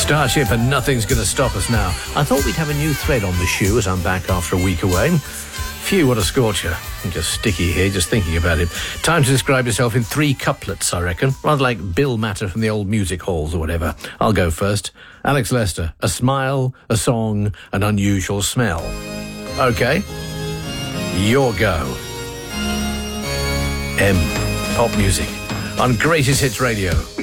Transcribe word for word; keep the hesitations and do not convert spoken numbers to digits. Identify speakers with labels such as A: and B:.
A: Starship and Nothing's Gonna Stop Us Now. I thought we'd have a new thread on the shoe as I'm back after a week away. Phew, what a scorcher. I'm just sticky here, just thinking about it. Time to describe yourself in three couplets, I reckon. Rather like Bill Matter from the old music halls or whatever. I'll go first. Alex Lester, a smile, a song, an unusual smell. OK. Your go. M. Pop music on Greatest Hits Radio.